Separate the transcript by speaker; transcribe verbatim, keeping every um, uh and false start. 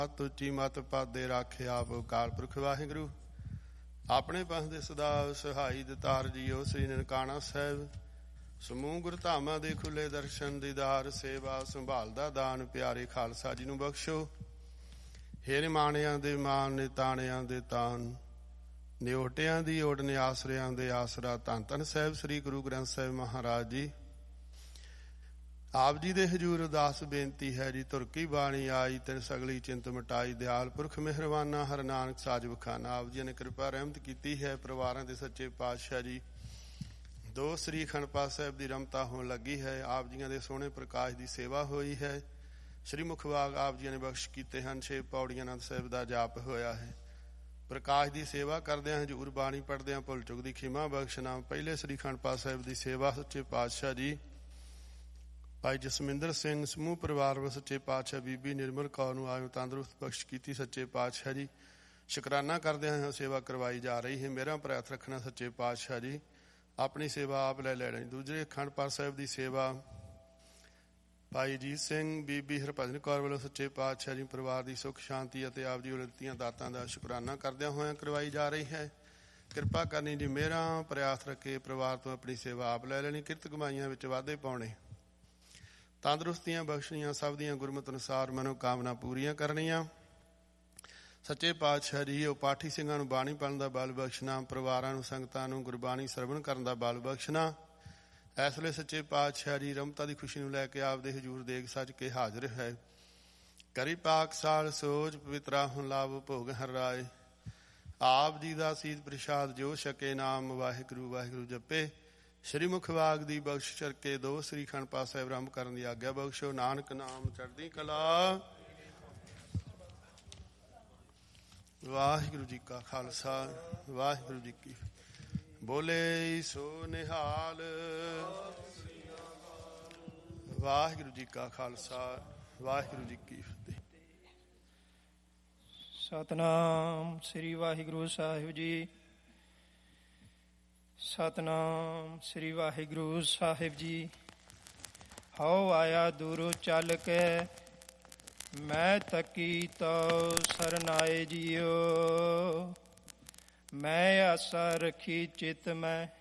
Speaker 1: ਉੱਚੀ ਮਤ ਪਾਦੇ ਰਾਖੇ ਆਪ ਅਕਾਲ ਪੁਰਖ ਵਾਹਿਗੁਰੂ। ਆਪਣੇ ਪੰਥ ਦੇ ਸਦਾ ਸਹਾਈ ਦਤਾਰ ਜੀਓ ਸ੍ਰੀ ਨਨਕਾਣਾ ਸਾਹਿਬ। ਸਮੂਹ ਗੁਰੂ ਧਾਮਾਂ ਦੇ ਖੁੱਲੇ ਦਰਸ਼ਨ ਦੀਦਾਰ ਸੇਵਾ ਸੰਭਾਲਦਾ ਦਾਨ ਪਿਆਰੇ ਖਾਲਸਾ ਜੀ ਨੂੰ ਬਖਸ਼ੋ। ਹੇ ਮਾਣਿਆਂ ਦੇ ਮਾਣ ਨੇ ਤਾਣਿਆਂ ਦੇ ਤਾਨ ਨਿਓਟਿਆਂ ਦੀ ਓਟ ਨੇ ਆਸਰਿਆਂ ਦੇ ਆਸਰਾ। ਧੰਨ ਧੰਨ ਸਾਹਿਬ ਸ੍ਰੀ ਗੁਰੂ ਗ੍ਰੰਥ ਸਾਹਿਬ ਮਹਾਰਾਜ ਜੀ। ਆਪ ਜੀ ਦੇ ਹਜ਼ੂਰ ਉਦਾਸ ਬੇਨਤੀ ਹੈ ਜੀ। ਧੁਰ ਕੀ ਬਾਣੀ ਆਈ ਤਿਨ ਸਗਲੀ ਚਿੰਤ ਮਿਟਾਈ। ਦਿਆਲ ਪੁਰਖ ਮਿਹਰਬਾਨਾ ਹਰ ਨਾਨਕ ਸਾਜ ਬਖਾਨਾ। ਆਪ ਜੀ ਨੇ ਕਿਰਪਾ ਰਹਿਮਤ ਕੀਤੀ ਹੈ ਪਰਿਵਾਰਾਂ ਦੇ ਸੱਚੇ ਪਾਤਸ਼ਾਹ ਜੀ। ਦੋ ਸ੍ਰੀ ਅਖੰਡ ਪਾਠ ਸਾਹਿਬ ਦੀ ਰਮਤਾ ਹੋਣ ਲੱਗੀ ਹੈ। ਆਪ ਜੀਆਂ ਦੇ ਸੋਹਣੇ ਪ੍ਰਕਾਸ਼ ਦੀ ਸੇਵਾ ਹੋਈ ਹੈ। ਸ੍ਰੀ ਮੁਖਵਾਗ ਆਪ ਜੀਆਂ ਨੇ ਬਖਸ਼ ਕੀਤੇ ਹਨ। ਛੇ ਪੌੜੀਆਂ ਆਨੰਦ ਸਾਹਿਬ ਦਾ ਜਾਪ ਹੋਇਆ ਹੈ। ਪ੍ਰਕਾਸ਼ ਦੀ ਸੇਵਾ ਕਰਦਿਆਂ ਹਜ਼ੂਰ ਬਾਣੀ ਪੜ੍ਹਦਿਆਂ ਭੁੱਲ ਚੁੱਕ ਦੀ ਖਿਮਾ ਬਖਸ਼ਣਾ। ਪਹਿਲੇ ਸ੍ਰੀ ਅਖੰਡ ਪਾਠ ਸਾਹਿਬ ਦੀ ਸੇਵਾ ਸੱਚੇ ਪਾਤਸ਼ਾਹ ਜੀ ਭਾਈ ਜਸਮਿੰਦਰ ਸਿੰਘ ਸਮੂਹ ਪਰਿਵਾਰ ਵੱਲੋਂ ਸੱਚੇ ਪਾਤਸ਼ਾਹ ਬੀਬੀ ਨਿਰਮਲ ਕੌਰ ਨੂੰ ਆਇਓ ਤੰਦਰੁਸਤ ਬਖਸ਼ ਕੀਤੀ ਸੱਚੇ ਪਾਤਸ਼ਾਹ ਜੀ। ਸ਼ੁਕਰਾਨਾ ਕਰਦਿਆਂ ਹੋਇਆ ਸੇਵਾ ਕਰਵਾਈ ਜਾ ਰਹੀ ਹੈ। ਮੇਰਾ ਪ੍ਰਾਰਥ ਰੱਖਣਾ ਸੱਚੇ ਪਾਤਸ਼ਾਹ ਜੀ ਆਪਣੀ ਸੇਵਾ ਆਪ ਲੈ ਲੈਣੀ। ਦੂਜੇ ਅਖੰਡ ਪਾਠ ਸਾਹਿਬ ਦੀ ਸੇਵਾ ਭਾਈ ਜੀਤ ਸਿੰਘ ਬੀਬੀ ਹਰਭਜਨ ਕੌਰ ਵੱਲੋਂ ਸੱਚੇ ਪਾਤਸ਼ਾਹ ਜੀ ਪਰਿਵਾਰ ਦੀ ਸੁੱਖ ਸ਼ਾਂਤੀ ਅਤੇ ਆਪ ਜੀ ਵੱਲੋਂ ਦਿੱਤੀਆਂ ਦਾਤਾਂ ਦਾ ਸ਼ੁਕਰਾਨਾ ਕਰਦਿਆਂ ਹੋਇਆਂ ਕਰਵਾਈ ਜਾ ਰਹੀ ਹੈ। ਕਿਰਪਾ ਕਰਨੀ ਜੀ ਮੇਰਾ ਪ੍ਰਾਰਥ ਰੱਖੇ ਪਰਿਵਾਰ ਤੋਂ ਆਪਣੀ ਸੇਵਾ ਆਪ ਲੈ ਲੈਣੀ। ਕਿਰਤ ਕਮਾਈਆਂ ਵਿੱਚ ਵਾਧੇ ਪਾਉਣੇ ਤੰਦਰੁਸਤੀਆਂ ਬਖਸ਼ਣੀਆਂ ਸਭ ਦੀਆਂ ਗੁਰਮਤ ਅਨੁਸਾਰ ਮਨੋਕਾਮਨਾ ਪੂਰੀਆਂ ਕਰਨੀਆਂ। ਸੱਚੇ ਪਾਤਸ਼ਾਹ ਜੀ ਉਹ ਪਾਠੀ ਸਿੰਘਾਂ ਨੂੰ ਬਾਣੀ ਪੜ੍ਹਨ ਦਾ ਬਲ ਬਖਸ਼ਣਾ। ਪਰਿਵਾਰਾਂ ਨੂੰ ਸੰਗਤਾਂ ਨੂੰ ਗੁਰਬਾਣੀ ਸਰਵਣ ਕਰਨ ਦਾ ਬਲ ਬਖਸ਼ਣਾ। ਇਸ ਵੇਲੇ ਸੱਚੇ ਪਾਤਸ਼ਾਹ ਜੀ ਰਮਤਾ ਦੀ ਖੁਸ਼ੀ ਨੂੰ ਲੈ ਕੇ ਆਪਦੇ ਹਜ਼ੂਰ ਦੇਗ ਸੱਜ ਕੇ ਹਾਜ਼ਰ ਹੈ। ਕਰੀ ਪਾਕ ਸਾਲ ਸੋਚ ਪਵਿੱਤਰਾ ਹੁਣ ਲਾਭ ਭੋਗ ਹਰ ਰਾਏ। ਆਪ ਜੀ ਦਾ ਸੀਤ ਪ੍ਰਸ਼ਾਦ ਜੋ ਛਕੇ ਨਾਮ ਵਾਹਿਗੁਰੂ ਵਾਹਿਗੁਰੂ ਜਪੇ। ਸ੍ਰੀ ਮੁਖਵਾਗ ਦੀ ਬਖਸ਼ ਕਰਕੇ ਦੋ ਸ੍ਰੀ ਅਖੰਡ ਪਾਠ ਸਾਹਿਬ ਆਰੰਭ ਕਰਨ ਦੀ ਆਗਿਆ ਬਖਸ਼ੋ। ਨਾਨਕ ਨਾਮ ਚੜ੍ਹਦੀ ਕਲਾ। ਵਾਹਿਗੁਰੂ ਜੀ ਕਾ ਖਾਲਸਾ ਵਾਹਿਗੁਰੂ ਜੀ ਕੀ ਬੋਲੇ ਸੋ ਨਿਹਾਲ। ਵਾਹਿਗੁਰੂ ਜੀ ਕਾ ਖਾਲਸਾ ਵਾਹਿਗੁਰੂ ਜੀ ਕੀ ਫਤਿਹ।
Speaker 2: ਸਤਿਨਾਮ ਸ੍ਰੀ ਵਾਹਿਗੁਰੂ ਸਾਹਿਬ ਜੀ। ਸਤਿਨਾਮ ਸ੍ਰੀ ਵਾਹਿਗੁਰੂ ਸਾਹਿਬ ਜੀ। ਹਉ ਆਇਆ ਦੂਰੋਂ ਚੱਲ ਕੇ ਮੈਂ ਤਕੀ ਤੋ ਸਰਨਾਏ ਜੀਓ। ਮੈਂ ਆਸਾ ਰੱਖੀ ਚਿਤ ਮੈਂ